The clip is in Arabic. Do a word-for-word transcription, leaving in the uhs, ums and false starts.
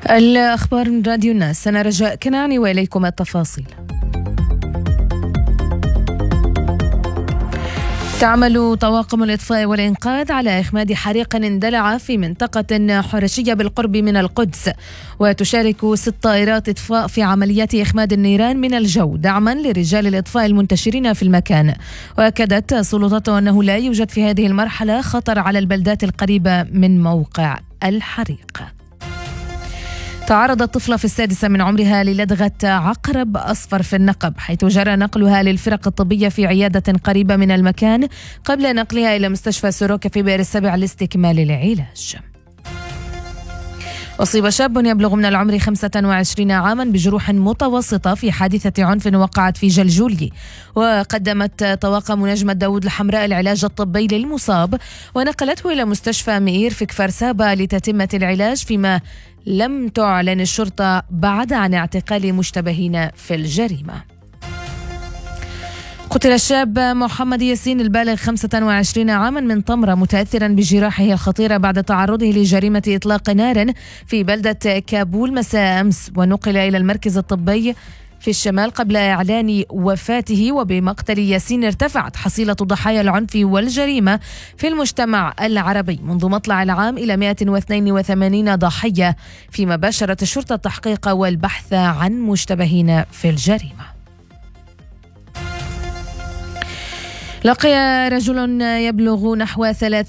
الأخبار من راديو الناس، أنا رجاء كنعاني وإليكم التفاصيل. تعمل طواقم الإطفاء والإنقاذ على إخماد حريق اندلع في منطقة حرشية بالقرب من القدس، وتشارك ست طائرات إطفاء في عمليات إخماد النيران من الجو دعما لرجال الإطفاء المنتشرين في المكان. وأكدت سلطاته أنه لا يوجد في هذه المرحلة خطر على البلدات القريبة من موقع الحريق. تعرضت طفلة في السادسة من عمرها للدغة عقرب أصفر في النقب، حيث جرى نقلها للفرق الطبية في عيادة قريبة من المكان قبل نقلها إلى مستشفى سوروكا في بئر السبع لاستكمال العلاج. أصيب شاب يبلغ من العمر خمسة وعشرين عاما بجروح متوسطة في حادثة عنف وقعت في جلجولي، وقدمت طواقم نجمة داود الحمراء العلاج الطبي للمصاب ونقلته إلى مستشفى مئير في كفر سابا لتتمة العلاج، فيما لم تعلن الشرطة بعد عن اعتقال مشتبهين في الجريمة. قتل الشاب محمد ياسين البالغ خمسة وعشرين عاما من طمرة متأثرا بجراحه الخطيرة بعد تعرضه لجريمة إطلاق نار في بلدة كابول مساء أمس، ونقل إلى المركز الطبي في الشمال قبل إعلان وفاته. وبمقتل ياسين ارتفعت حصيلة ضحايا العنف والجريمة في المجتمع العربي منذ مطلع العام إلى مئة واثنين وثمانين ضحية، فيما باشرت الشرطة التحقيق والبحث عن مشتبهين في الجريمة. لقي رجل يبلغ نحو ثلاث